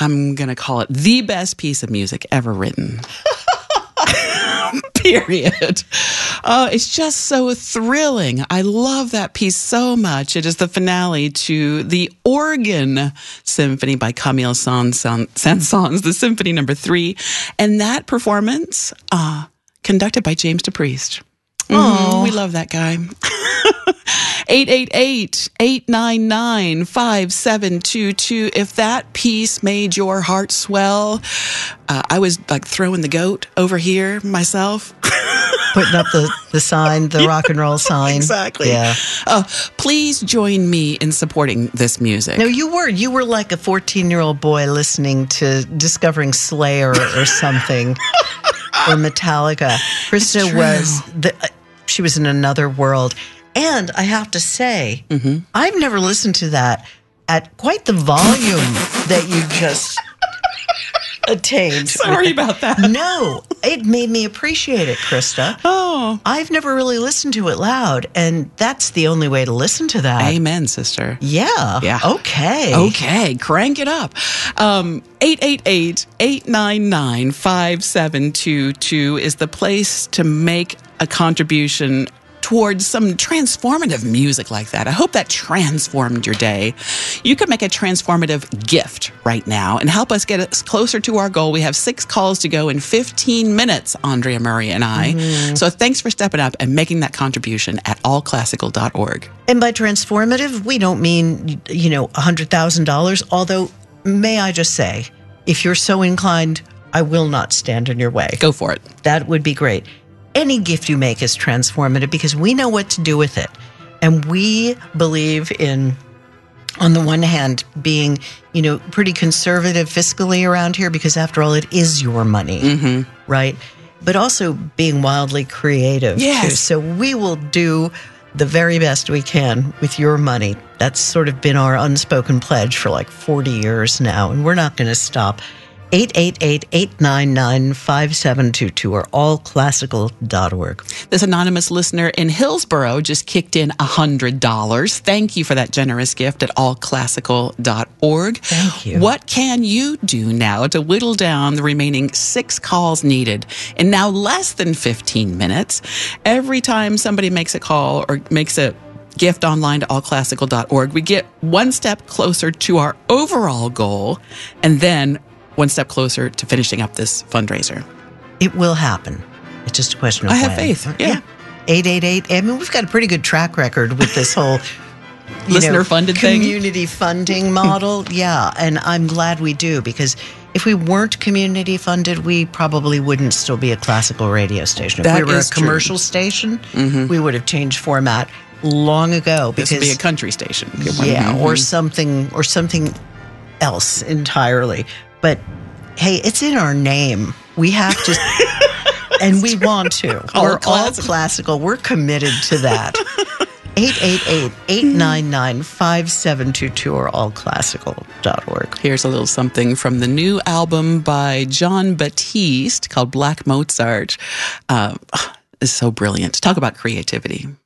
I'm going to call it the best piece of music ever written. Period. It's just so thrilling. I love that piece so much. It is the finale to the Organ Symphony by Camille Saint-Saëns, the Symphony No. 3. And that performance, conducted by James DePriest. We love that guy. 888-899-5722. If that piece made your heart swell, I was like throwing the goat over here myself. Putting up the sign, the rock and roll sign. Exactly. Yeah. Please join me in supporting this music. No, you were like a 14-year-old boy listening to Discovering Slayer or something, or Metallica. Krista she was in another world. And I have to say, I've never listened to that at quite the volume that you just attained. Sorry about that. No, it made me appreciate it, Krista. Oh. I've never really listened to it loud, and that's the only way to listen to that. Amen, sister. Yeah. Okay. Okay, crank it up. 888-899-5722 is the place to make a contribution towards some transformative music like that. I hope that transformed your day. You could make a transformative gift right now and help us get us closer to our goal. We have 6 calls to go in 15 minutes, Andrea Murray and I. So thanks for stepping up and making that contribution at allclassical.org. And by transformative, we don't mean, $100,000, although may I just say, if you're so inclined, I will not stand in your way. Go for it. That would be great. Any gift you make is transformative because we know what to do with it. And we believe in, on the one hand, being, pretty conservative fiscally around here because after all, it is your money, right? But also being wildly creative. Yes. Too. So we will do the very best we can with your money. That's sort of been our unspoken pledge for like 40 years now, and we're not going to stop. 888-899-5722 or allclassical.org. This anonymous listener in Hillsborough just kicked in $100. Thank you for that generous gift at allclassical.org. Thank you. What can you do now to whittle down the remaining 6 calls needed in now less than 15 minutes? Every time somebody makes a call or makes a gift online to allclassical.org, we get one step closer to our overall goal and then one step closer to finishing up this fundraiser. It will happen. It's just a question of I when. have faith. Yeah. 888. I mean, we've got a pretty good track record with this whole listener-funded thing. Community funding model. Yeah. And I'm glad we do, because if we weren't community funded, we probably wouldn't still be a classical radio station. If we were a commercial station, we would have changed format long ago. This would be a country station. Yeah. Or something else entirely. But hey, it's in our name. We have to, and we want to. We're all classical. We're committed to that. 888-899-5722 or allclassical.org. Here's a little something from the new album by Jon Batiste called Black Mozart. It's so brilliant. Talk about creativity.